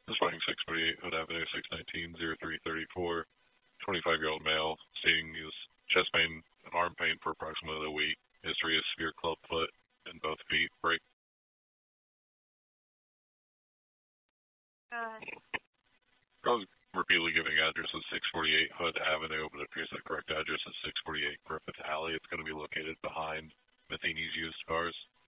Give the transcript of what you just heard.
Responding 648 Hood Avenue, 619-0334, 25-year-old male, stating he was chest pain and arm pain for approximately a week. History is severe club foot in both feet. Break. I was repeatedly giving address of 648 Hood Avenue, but it appears the correct address is 648 Griffith Alley. It's going to be located behind Matheny's used cars.